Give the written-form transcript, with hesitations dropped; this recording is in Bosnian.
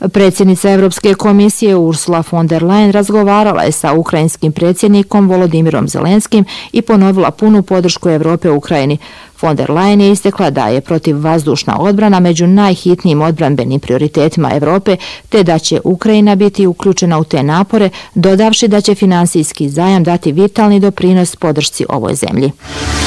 Predsjednica Europske komisije Ursula von der Leyen razgovarala je sa ukrajinskim predsjednikom Volodimirom Zelenskim i ponovila punu podršku Europe u Ukrajini. Von der Leyen je istakla da je protivvazdušna odbrana među najhitnijim odbrambenim prioritetima Europe, te da će Ukrajina biti uključena u te napore, dodavši da će finansijski zajam dati vitalni doprinos podršci ovoj zemlji.